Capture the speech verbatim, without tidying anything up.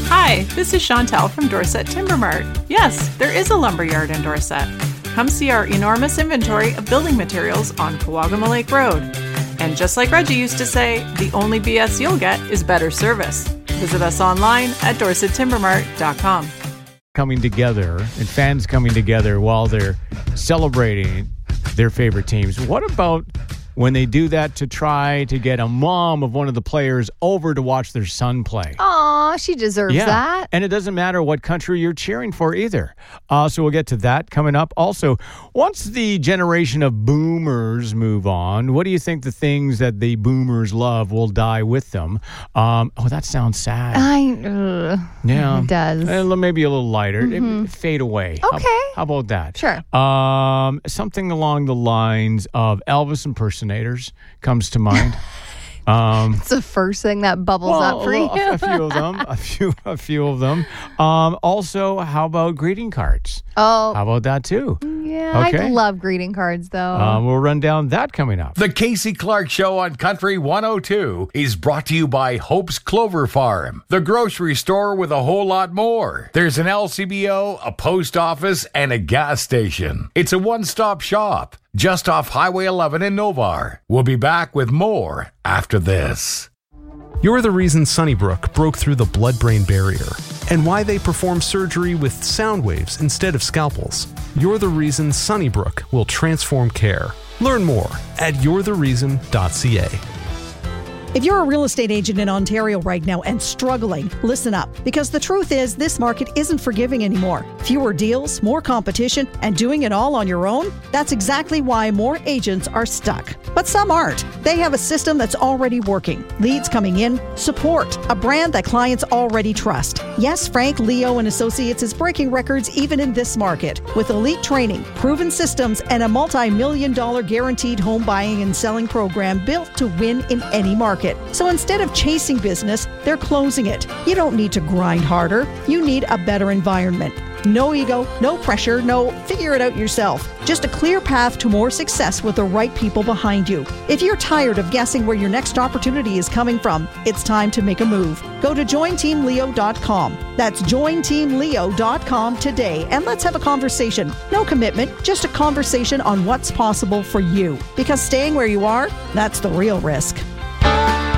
Hi, this is Chantel from Dorset Timber Mart. Yes, there is a lumberyard in Dorset. Come see our enormous inventory of building materials on Kawagama Lake Road. And just like Reggie used to say, the only B S you'll get is better service. Visit us online at dorset timber mart dot com. Coming together and fans coming together while they're celebrating their favorite teams. What about when they do that to try to get a mom of one of the players over to watch their son play? Aw, she deserves yeah. that. And it doesn't matter what country you're cheering for either. Uh, so we'll get to that coming up. Also, once the generation of boomers move on, what do you think the things that the boomers love will die with them? Um, oh, that sounds sad. I, uh, yeah. It does. Uh, maybe a little lighter. Mm-hmm. It, fade away. Okay. How, how about that? Sure. Um, something along the lines of Elvis impersonators comes to mind. Um, it's the first thing that bubbles well, up for a, you. a, a few of them. A few, a few of them. Um, also, how about greeting cards? Oh. How about that too? Yeah, okay. I love greeting cards, though. Um, we'll run down that coming up. The Casey Clark Show on Country one oh two is brought to you by Hope's Clover Farm, the grocery store with a whole lot more. There's an L C B O, a post office, and a gas station. It's a one-stop shop just off Highway eleven in Novar. We'll be back with more after this. You're the reason Sunnybrook broke through the blood-brain barrier and why they perform surgery with sound waves instead of scalpels. You're the reason Sunnybrook will transform care. Learn more at you're the reason dot c a. If you're a real estate agent in Ontario right now and struggling, listen up. Because the truth is, this market isn't forgiving anymore. Fewer deals, more competition, and doing it all on your own? That's exactly why more agents are stuck. But some aren't. They have a system that's already working. Leads coming in, support, a brand that clients already trust. Yes, Frank, Leo and Associates is breaking records even in this market. With elite training, proven systems, and a multi-million dollar guaranteed home buying and selling program built to win in any market. So instead of chasing business, they're closing it. You don't need to grind harder. You need a better environment. No ego, no pressure, no figure it out yourself. Just a clear path to more success with the right people behind you. If you're tired of guessing where your next opportunity is coming from, it's time to make a move. Go to join team leo dot com. That's join team leo dot com today, and let's have a conversation. No commitment, just a conversation on what's possible for you. Because staying where you are, that's the real risk.